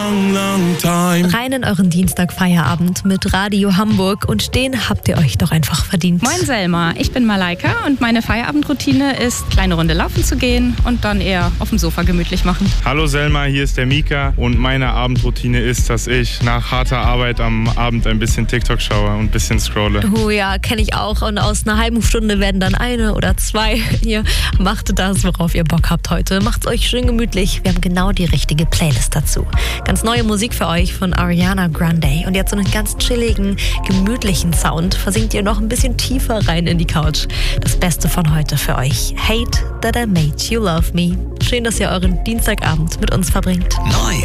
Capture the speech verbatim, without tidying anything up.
long, long time. Rein in euren Dienstag-Feierabend mit Radio Hamburg und den habt ihr euch doch einfach verdient. Moin Selma, ich bin Malaika und meine Feierabendroutine ist, kleine Runde laufen zu gehen und dann eher auf dem Sofa gemütlich machen. Hallo Selma, hier ist der Mika und meine Abendroutine ist, dass ich nach harter Arbeit am Abend ein bisschen TikTok schaue und ein bisschen scrolle. Oh ja, kenne ich auch. Und aus einer halben Stunde werden dann eine oder zwei. Ihr macht das, worauf ihr Bock habt heute. Macht's euch schön gemütlich. Wir haben genau die richtige Playlist dazu. Ganz neue Musik für euch von Ariana Grande. Und jetzt so einen ganz chilligen, gemütlichen Sound. Versinkt ihr noch ein bisschen tiefer rein in die Couch. Das Beste von heute für euch. Hate that I made you love me. Schön, dass ihr euren Dienstagabend mit uns verbringt. Neu